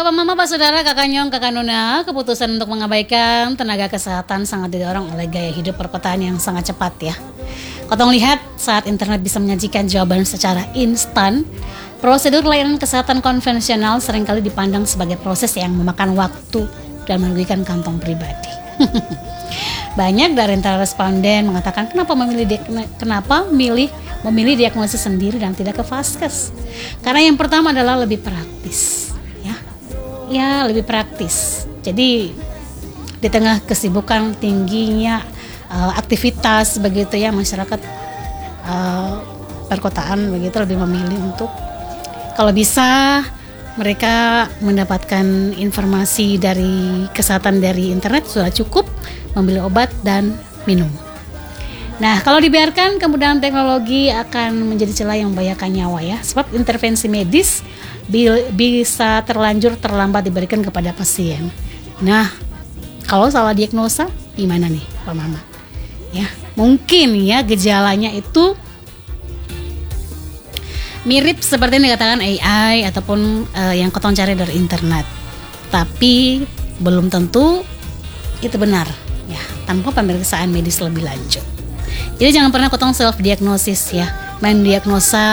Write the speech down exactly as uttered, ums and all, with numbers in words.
Bapak Mama, Pak Saudara, Kakak Nyong, Kakak Nona, keputusan untuk mengabaikan tenaga kesehatan sangat didorong oleh gaya hidup perkotaan yang sangat cepat ya. Kotong lihat saat internet bisa menyajikan jawaban secara instan, prosedur layanan kesehatan konvensional seringkali dipandang sebagai proses yang memakan waktu dan merugikan kantong pribadi. Banyak dari antara responden mengatakan kenapa memilih dia, kenapa milih memilih diagnosis sendiri dan tidak ke vaskes. Karena yang pertama adalah lebih praktis, ya, ya lebih praktis. Jadi di tengah kesibukan tingginya uh, aktivitas begitu ya, masyarakat uh, perkotaan begitu lebih memilih untuk kalau bisa mereka mendapatkan informasi dari kesehatan dari internet sudah cukup, membeli obat dan minum. Nah, kalau dibiarkan kemudahan teknologi akan menjadi celah yang membahayakan nyawa ya, sebab intervensi medis bi- bisa terlanjur terlambat diberikan kepada pasien. Nah, kalau salah diagnosa gimana nih Pak Mama? Ya, mungkin ya gejalanya itu mirip seperti yang dikatakan A I ataupun uh, yang Kotong cari dari internet, tapi belum tentu itu benar ya, tanpa pemeriksaan medis lebih lanjut. Jadi jangan pernah Kotong self diagnosis ya, main diagnosa